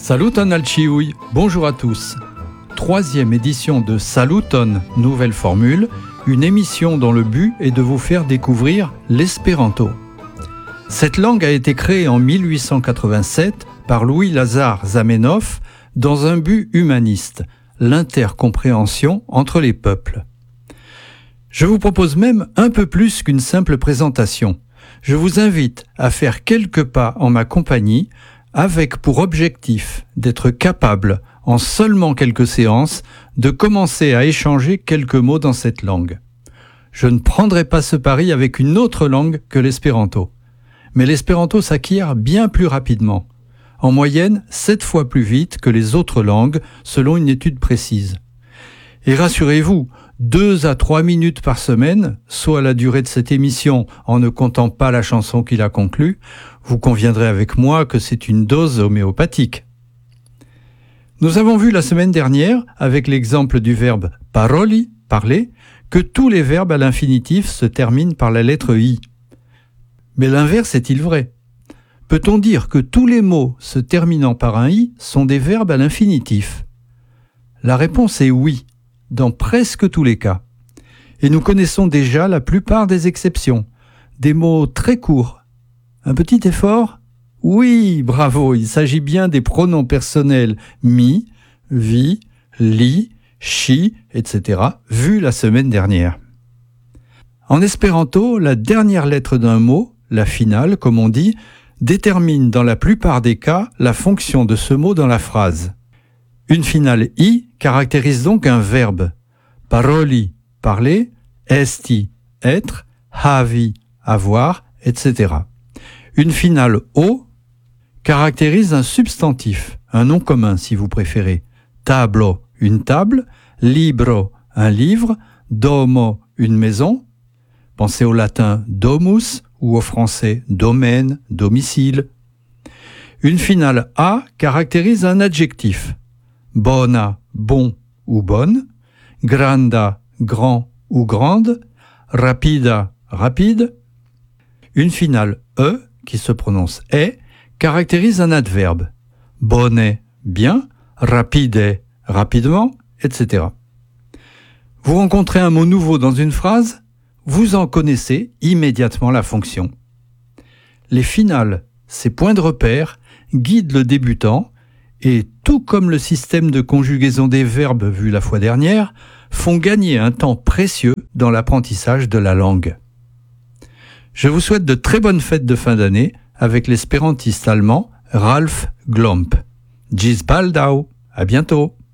Saluton al ĉiuj, bonjour à tous. Troisième édition de Saluton, nouvelle formule, une émission dont le but est de vous faire découvrir l'espéranto. Cette langue a été créée en 1887 par Louis-Lazare Zamenhof dans un but humaniste, l'intercompréhension entre les peuples. Je vous propose même un peu plus qu'une simple présentation. Je vous invite à faire quelques pas en ma compagnie avec pour objectif d'être capable, en seulement quelques séances, de commencer à échanger quelques mots dans cette langue. Je ne prendrai pas ce pari avec une autre langue que l'espéranto. Mais l'espéranto s'acquiert bien plus rapidement. En moyenne, 7 fois plus vite que les autres langues, selon une étude précise. Et rassurez-vous, 2 à 3 minutes par semaine, soit la durée de cette émission en ne comptant pas la chanson qui la conclut, vous conviendrez avec moi que c'est une dose homéopathique. Nous avons vu la semaine dernière, avec l'exemple du verbe paroli, parler, que tous les verbes à l'infinitif se terminent par la lettre I. Mais l'inverse est-il vrai ? Peut-on dire que tous les mots se terminant par un I sont des verbes à l'infinitif ? La réponse est oui, dans presque tous les cas. Et nous connaissons déjà la plupart des exceptions, des mots très courts. Un petit effort ? Oui, bravo, il s'agit bien des pronoms personnels mi, vi, li, chi, etc., vus la semaine dernière. En espéranto, la dernière lettre d'un mot, la finale, comme on dit, détermine dans la plupart des cas la fonction de ce mot dans la phrase. Une finale i caractérise donc un verbe. Paroli, parler, esti, être, havi, avoir, etc. Une finale o caractérise un substantif, un nom commun si vous préférez. Tablo, une table, libro, un livre, domo, une maison. Pensez au latin domus ou au français domaine, domicile. Une finale a caractérise un adjectif. Bona, bon ou bonne. Granda, grand ou grande. Rapida, rapide. Une finale e, qui se prononce est, caractérise un adverbe. Bonne, bien. Rapide, rapidement, etc. Vous rencontrez un mot nouveau dans une phrase, vous en connaissez immédiatement la fonction. Les finales, ces points de repère, guident le débutant et, tout comme le système de conjugaison des verbes vu la fois dernière, font gagner un temps précieux dans l'apprentissage de la langue. Je vous souhaite de très bonnes fêtes de fin d'année avec l'espérantiste allemand Ralf Glomp. Bis baldau, à bientôt.